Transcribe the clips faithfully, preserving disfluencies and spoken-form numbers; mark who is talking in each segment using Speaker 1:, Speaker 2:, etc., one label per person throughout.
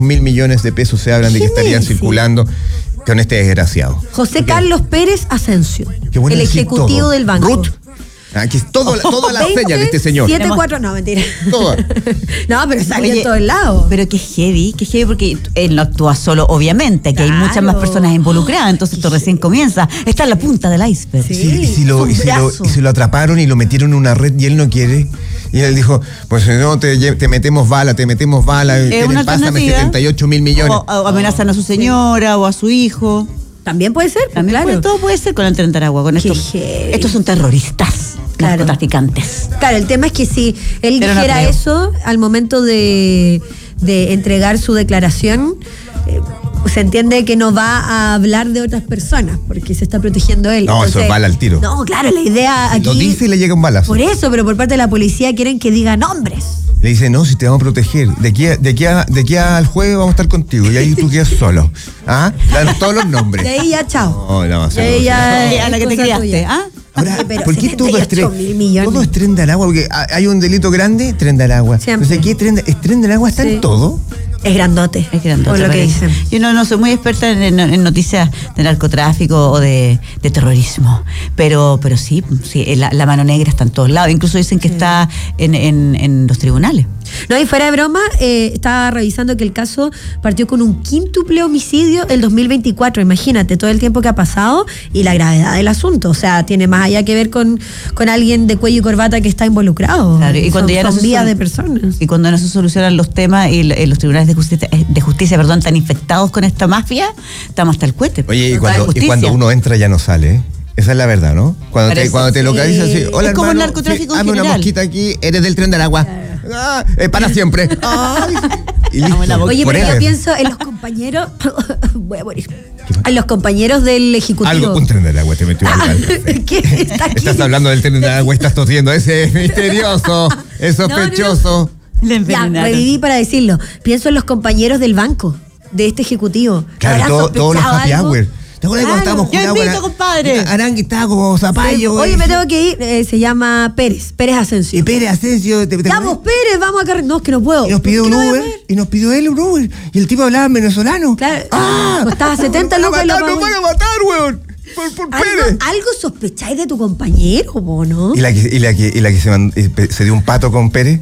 Speaker 1: mil millones de pesos se hablan de que estarían circulando con este desgraciado.
Speaker 2: José Carlos Pérez Asensio,
Speaker 1: bueno
Speaker 2: el ejecutivo
Speaker 1: todo.
Speaker 2: del banco.
Speaker 1: Ruth. Aquí es todo, toda la seña de este señor.
Speaker 2: siete cuatro, no, mentira.
Speaker 1: Toda.
Speaker 2: No, pero salió
Speaker 3: Oye,
Speaker 2: en todos lados.
Speaker 3: Pero qué heavy, qué heavy, porque él no actúa solo, obviamente, que
Speaker 2: Claro.
Speaker 3: hay muchas más personas involucradas, entonces esto recién comienza. Está en la punta del iceberg.
Speaker 2: Sí.
Speaker 1: Y si, y si lo, y si lo,
Speaker 2: brazo.
Speaker 1: y si lo atraparon y lo metieron en una red y él no quiere. Y él dijo, pues si no, te, lle- te metemos bala, te metemos bala. ¿Qué
Speaker 3: una
Speaker 1: le pasa?
Speaker 3: alternativa.
Speaker 1: setenta y ocho mil millones.
Speaker 3: O, o amenazan a su señora o a su hijo.
Speaker 2: También puede ser,
Speaker 3: También
Speaker 2: claro.
Speaker 3: puede- todo puede ser con el Tren de Aragua. Con
Speaker 2: Qué
Speaker 3: estos,
Speaker 2: heavy.
Speaker 3: estos son terroristas,
Speaker 2: Claro.
Speaker 3: narcotraficantes.
Speaker 2: Claro, el tema es que si él
Speaker 3: Pero no
Speaker 2: dijera
Speaker 3: creo.
Speaker 2: eso al momento de, de entregar su declaración, eh, se entiende que no va a hablar de otras personas porque se está protegiendo él.
Speaker 1: No, eso es bala al tiro.
Speaker 2: No, claro, la idea aquí...
Speaker 1: Lo dice y le llega un balazo.
Speaker 2: Por eso, pero por parte de la policía quieren que diga nombres.
Speaker 1: Le dice, no, si te vamos a proteger. De aquí, a- de aquí, a- de aquí al jueves vamos a estar contigo. Y ahí tú quedas solo. ¿Ah? Danos todos los nombres.
Speaker 2: De ahí ya, chao.
Speaker 1: No, no,
Speaker 2: De ahí ya
Speaker 3: Eh, a la que te
Speaker 2: cosa
Speaker 3: criaste,
Speaker 2: tuya.
Speaker 3: ¿ah?
Speaker 1: Ahora,
Speaker 2: Pero
Speaker 1: ¿por qué todo es,
Speaker 2: setenta y ocho
Speaker 1: tren,
Speaker 2: mil millones.
Speaker 1: todo es tren del agua? Porque ha- hay un delito grande, tren del agua.
Speaker 2: Siempre.
Speaker 1: No sé qué, tren, de- ¿es tren del agua está
Speaker 2: Sí.
Speaker 1: en todo?
Speaker 2: Es grandote.
Speaker 3: Es grandote,
Speaker 2: Por lo que
Speaker 3: parece.
Speaker 2: dicen.
Speaker 3: Yo no, no soy muy experta en, en- en noticias de narcotráfico o de, de terrorismo, pero pero sí, sí la, la mano negra está en todos lados. Incluso dicen que está en, en, en los tribunales.
Speaker 2: No, y fuera de broma, eh, estaba revisando que el caso partió con un quíntuple homicidio el dos mil veinticuatro. Imagínate todo el tiempo que ha pasado y la gravedad del asunto. O sea, tiene más allá que ver con, con alguien de cuello y corbata que está involucrado.
Speaker 3: Claro, y cuando
Speaker 2: son,
Speaker 3: ya no
Speaker 2: son
Speaker 3: se
Speaker 2: vidas
Speaker 3: sol-
Speaker 2: de personas.
Speaker 3: Y cuando no se solucionan los temas y, l- y los tribunales de justicia, eh, de justicia perdón, están infectados con esta mafia, estamos hasta el cohete.
Speaker 1: Oye, y
Speaker 3: Total
Speaker 1: cuando, y
Speaker 3: justicia.
Speaker 1: cuando uno entra ya no sale, ¿eh? Esa es la verdad, ¿no? Cuando te,
Speaker 3: Parece,
Speaker 1: cuando te
Speaker 2: sí.
Speaker 1: localizas así, hola
Speaker 3: Es como
Speaker 1: hermano,
Speaker 3: el narcotráfico en
Speaker 1: hazme una
Speaker 3: general.
Speaker 1: mosquita aquí, eres del tren del agua. Ah, eh, para siempre. Ay. Y listo.
Speaker 3: Vamos a la
Speaker 2: Oye, pero yo
Speaker 1: Forever.
Speaker 2: pienso en los compañeros. Voy a morir. En los compañeros del Ejecutivo.
Speaker 1: Algo, un tren del agua te metió algo.
Speaker 2: ¿Qué está aquí?
Speaker 1: Estás hablando del tren del agua y estás tosiendo. Ese es misterioso, es
Speaker 2: No, no, no.
Speaker 1: sospechoso.
Speaker 3: Le
Speaker 2: Ya,
Speaker 3: envenenaron.
Speaker 2: reviví para decirlo. Pienso en los compañeros del banco, de este ejecutivo.
Speaker 1: Claro,
Speaker 2: ¿Habrán
Speaker 1: todo- todos los
Speaker 2: sospechado
Speaker 1: happy
Speaker 2: algo?
Speaker 1: hour. ¿Te acuerdas cuando
Speaker 2: Claro.
Speaker 1: estábamos
Speaker 3: Yo
Speaker 1: con
Speaker 3: invito,
Speaker 1: agua?
Speaker 3: compadre.
Speaker 1: Arangui estaba como zapallo.
Speaker 2: Oye,
Speaker 1: güey.
Speaker 2: me tengo que ir. Eh, se llama Pérez, Pérez Asensio.
Speaker 1: Y Pérez Asensio. Te, te
Speaker 2: Ya, vos, Pérez, vamos a cargar. No, es que no puedo.
Speaker 1: Y nos pidió
Speaker 2: ¿Por
Speaker 1: un
Speaker 2: qué no voy a
Speaker 1: Uber.
Speaker 2: poder?
Speaker 1: Y nos pidió él un Uber. Y el tipo hablaba en venezolano.
Speaker 2: Claro.
Speaker 1: ¡Ah!
Speaker 2: Costaba setenta
Speaker 1: ¡Nos
Speaker 2: lucas
Speaker 1: van
Speaker 2: y
Speaker 1: a
Speaker 2: lo
Speaker 1: matar, nos
Speaker 2: pagó.
Speaker 1: van a matar, weón! Por, por
Speaker 2: ¿Algo,
Speaker 1: Pérez.
Speaker 2: algo sospecháis de tu compañero, po, ¿no?
Speaker 1: Y la que, y la que, y la que se, mandó- eh, pe- se dio un pato con Pérez.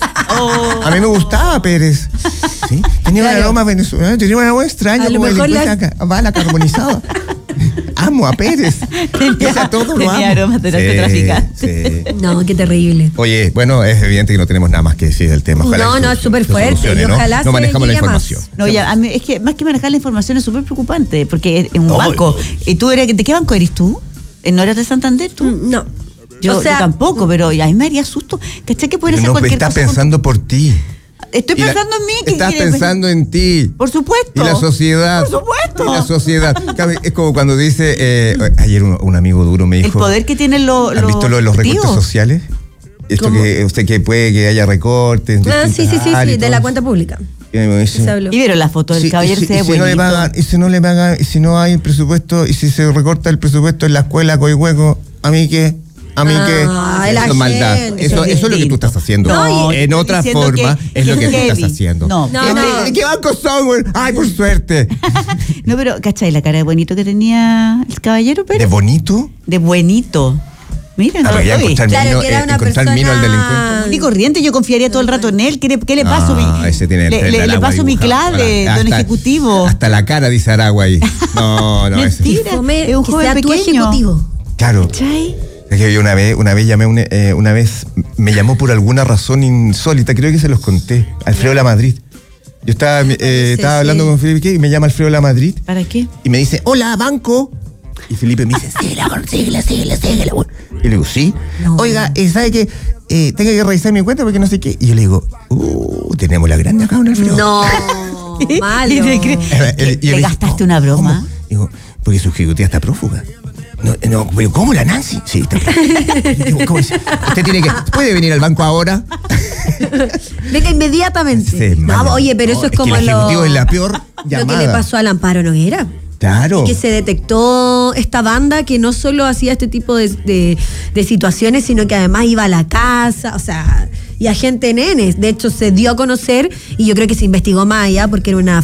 Speaker 1: A mí me gustaba Pérez. ¿Sí? Tenía
Speaker 2: Claro.
Speaker 1: un aroma venezolano, tenía una voz extraña,
Speaker 2: A lo
Speaker 1: como
Speaker 2: mejor
Speaker 1: delincuencia
Speaker 2: la-
Speaker 1: ca- bala carbonizada. Amo a Pérez.
Speaker 3: Tenía-
Speaker 1: Esa todo lo
Speaker 3: tenía
Speaker 1: amo.
Speaker 3: aromas de narcotraficante.
Speaker 1: Sí, sí.
Speaker 2: No, qué terrible.
Speaker 1: Oye, bueno, es evidente que no tenemos nada más que decir del tema. Ojalá
Speaker 2: No,
Speaker 1: que
Speaker 2: no,
Speaker 1: se-
Speaker 2: es súper
Speaker 1: se
Speaker 2: fuerte,
Speaker 1: solucione,
Speaker 2: y
Speaker 1: ¿no?
Speaker 2: ojalá
Speaker 1: No
Speaker 2: se
Speaker 1: manejamos la
Speaker 2: llegue más.
Speaker 1: información.
Speaker 3: No, ya, a mí, es que más que manejar la información es súper preocupante, porque es un
Speaker 1: No,
Speaker 3: banco.
Speaker 1: no.
Speaker 3: ¿Y tú eres, de qué banco eres tú? ¿No eras de Santander tú?
Speaker 2: Mm, No.
Speaker 3: Yo,
Speaker 2: O sea,
Speaker 3: yo tampoco, pero a mí me haría susto. ¿Cachai que puede ser
Speaker 1: No,
Speaker 3: cualquier
Speaker 1: está
Speaker 3: cosa? con-
Speaker 1: pensando por ti.
Speaker 3: Estoy
Speaker 1: Y la-
Speaker 3: pensando en mí. ¿qué
Speaker 1: Estás
Speaker 3: quieres?
Speaker 1: pensando en ti.
Speaker 3: Por supuesto.
Speaker 1: Y la sociedad.
Speaker 3: Por supuesto.
Speaker 1: Y la sociedad. Cabe- Es como cuando dice, eh, ayer un, un amigo duro me
Speaker 3: El
Speaker 1: dijo,
Speaker 3: poder que tienen los.
Speaker 1: ¿has visto lo de los recortes
Speaker 3: tíos?
Speaker 1: sociales? Esto
Speaker 2: ¿Cómo?
Speaker 1: que usted que puede que haya recortes. en
Speaker 2: Ah, sí,
Speaker 1: distintas
Speaker 2: sí, sí,
Speaker 1: áreas
Speaker 2: sí,
Speaker 1: y
Speaker 2: de
Speaker 1: todo
Speaker 2: la
Speaker 1: eso.
Speaker 2: cuenta pública.
Speaker 1: Y me dice,
Speaker 2: Se habló.
Speaker 3: Y vieron la foto del
Speaker 1: Sí,
Speaker 3: caballero,
Speaker 1: y si,
Speaker 3: se ve
Speaker 1: y si no le
Speaker 3: buenito.
Speaker 1: pagan, y si no le pagan, y si no hay presupuesto, y si se recorta el presupuesto en la escuela Coihueco, ¿a mí qué? ¿A mí
Speaker 2: Ah,
Speaker 1: qué?
Speaker 2: la
Speaker 1: Eso es maldad.
Speaker 2: gente.
Speaker 1: Eso,
Speaker 3: Eso es
Speaker 1: eso es lo que tú
Speaker 3: distinto.
Speaker 1: estás haciendo.
Speaker 2: No,
Speaker 3: y-
Speaker 1: en otra
Speaker 3: diciendo
Speaker 1: forma,
Speaker 3: que-
Speaker 1: es lo
Speaker 3: que
Speaker 1: que
Speaker 3: es
Speaker 1: tú estás
Speaker 3: heavy.
Speaker 1: haciendo.
Speaker 3: No.
Speaker 2: No,
Speaker 1: ¿De,
Speaker 2: no.
Speaker 1: de qué banco son, güey? Ay, por suerte.
Speaker 3: No, pero, ¿cachai? La cara de buenito que tenía el caballero, pero.
Speaker 1: ¿De bonito?
Speaker 3: De buenito. Mira,
Speaker 1: Ah,
Speaker 3: no,
Speaker 1: pero ya
Speaker 3: oye,
Speaker 1: encontrar
Speaker 2: Claro,
Speaker 1: mino,
Speaker 2: que era
Speaker 1: eh,
Speaker 2: una
Speaker 1: encontrar mino al
Speaker 2: persona-
Speaker 1: delincuente.
Speaker 3: común y corriente, yo confiaría todo el rato en él. ¿Qué le, qué le paso?
Speaker 1: Ah,
Speaker 3: mi,
Speaker 1: ese tiene el
Speaker 3: le,
Speaker 1: tren
Speaker 3: le-
Speaker 1: del
Speaker 3: le
Speaker 1: agua
Speaker 3: paso mi
Speaker 1: dibujado.
Speaker 3: clave,
Speaker 1: Hasta-
Speaker 3: don ejecutivo.
Speaker 1: Hasta la cara dice Aragua ahí. No, no, ese.
Speaker 3: Mentira.
Speaker 2: Y fome
Speaker 3: es un
Speaker 2: que
Speaker 3: joven
Speaker 2: sea tu
Speaker 3: pequeño.
Speaker 2: ejecutivo.
Speaker 1: Claro.
Speaker 3: ¿Cachai?
Speaker 1: Es que yo una vez, una vez llamé, una, eh, una vez me llamó por alguna razón insólita, creo que se los conté, Alfredo Lamadrid. Yo estaba, eh,
Speaker 2: Sí,
Speaker 1: estaba
Speaker 2: sí.
Speaker 1: hablando con Felipe y me llama Alfredo Lamadrid
Speaker 3: ¿Para qué?
Speaker 1: y me dice, hola, banco. Y Felipe me dice, síguele, síguele, síguele, síguele. Y le digo, sí.
Speaker 2: No.
Speaker 1: Oiga, eh, ¿sabe qué? Eh, tengo que revisar mi cuenta porque no sé qué. Y yo le digo, uh, tenemos la grande acá, don Alfredo.
Speaker 2: No, malo.
Speaker 3: Y le cree-
Speaker 1: Eh, eh, y yo
Speaker 3: ¿Le
Speaker 1: dije,
Speaker 3: gastaste
Speaker 1: "¿Cómo?
Speaker 3: una broma?
Speaker 1: ¿Cómo?". Digo, porque su ejecutiva está prófuga. No, no, pero ¿cómo la Nancy? Sí, está prófuga. Digo, ¿cómo es? Usted tiene que, ¿puede venir al banco ahora?
Speaker 2: Venga inmediatamente.
Speaker 1: Sí,
Speaker 2: no,
Speaker 1: malo.
Speaker 2: oye, pero
Speaker 1: No,
Speaker 2: eso es,
Speaker 1: es que
Speaker 2: como
Speaker 1: el
Speaker 2: lo,
Speaker 1: ejecutivo es la peor
Speaker 2: lo que
Speaker 1: llamada.
Speaker 2: le pasó al Amparo Noguera.
Speaker 1: Claro.
Speaker 2: Y que se detectó esta banda que no solo hacía este tipo de, de, de situaciones, sino que además iba a la casa, o sea, y a gente nenes. De hecho, se dio a conocer y yo creo que se investigó más allá porque era una